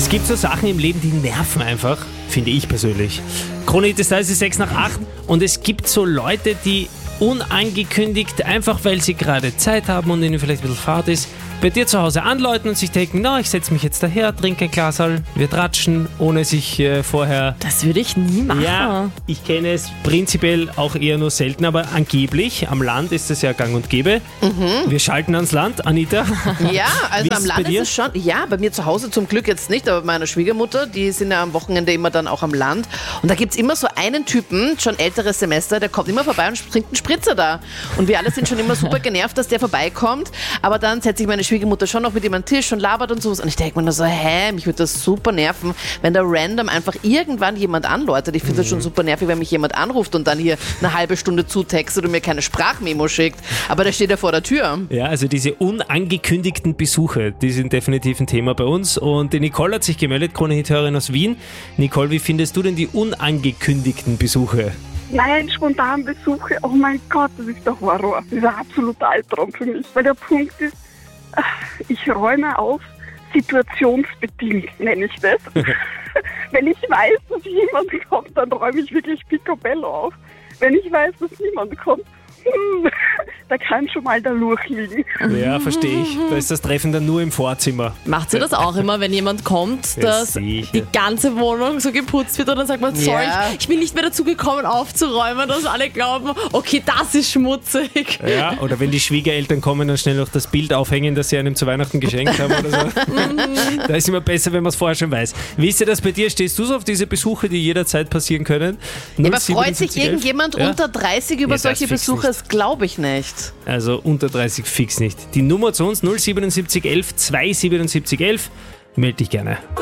Es gibt so Sachen im Leben, die nerven einfach, finde ich persönlich. Krone des Tages ist 6:08 und es gibt so Leute, die unangekündigt, einfach weil sie gerade Zeit haben und ihnen vielleicht ein bisschen Fahrt ist, bei dir zu Hause anläuten und sich denken, ich setze mich jetzt daher, trinke ein Glaserl, wir tratschen, ohne sich vorher... Das würde ich nie machen. Ja, ich kenne es prinzipiell auch eher nur selten, aber angeblich, am Land ist es ja gang und gäbe. Wir schalten ans Land, Anita. Ja, also Wie am ist es bei Land dir? ist es schon. Ja, bei mir zu Hause zum Glück jetzt nicht, aber bei meiner Schwiegermutter, die sind ja am Wochenende immer dann auch am Land. Und da gibt es immer so einen Typen, schon älteres Semester, der kommt immer vorbei und trinkt einen Spritzer da. Und wir alle sind schon immer super genervt, dass der vorbeikommt. Aber dann setzt sich meine Schwiegermutter schon noch mit ihm an den Tisch und labert und sowas. Und ich denke mir nur so, mich würde das super nerven, wenn da random einfach irgendwann jemand anläutet. Ich finde das schon super nervig, wenn mich jemand anruft und dann hier eine halbe Stunde zutextet und mir keine Sprachmemo schickt. Aber der steht ja vor der Tür. Ja, also diese unangekündigten Besuche, die sind definitiv ein Thema bei uns. Und die Nicole hat sich gemeldet, Krone-Hit-Hörerin aus Wien. Nicole, wie findest du denn die unangekündigten Besuche? Nein, spontan Besuche, oh mein Gott, das ist der Horror. Das ist ein absoluter Albtraum für mich. Weil der Punkt ist, ich räume auf, situationsbedingt nenne ich das. Wenn ich weiß, dass jemand kommt, dann räume ich wirklich picobello auf. Wenn ich weiß, dass niemand kommt, da kann schon mal der Lurch liegen. Ja, verstehe ich. Da ist das Treffen dann nur im Vorzimmer. Macht ihr das auch immer, wenn jemand kommt, Ja, dass sicher. die ganze Wohnung so geputzt wird und dann sagt man, sorry, Ja. ich bin nicht mehr dazu gekommen aufzuräumen, dass alle glauben, okay, das ist schmutzig. Ja, oder wenn die Schwiegereltern kommen, dann schnell noch das Bild aufhängen, das sie einem zu Weihnachten geschenkt haben oder so. Da ist immer besser, wenn man es vorher schon weiß. Wie ist das bei dir? Stehst du so auf diese Besuche, die jederzeit passieren können? Ja, aber freut sich 07711? irgendjemand Ja? unter 30 über Ja, das solche fix Besuche? nicht. Das glaube ich nicht. Also unter 30 fix nicht. Die Nummer zu uns 07711 27711. Meld dich gerne.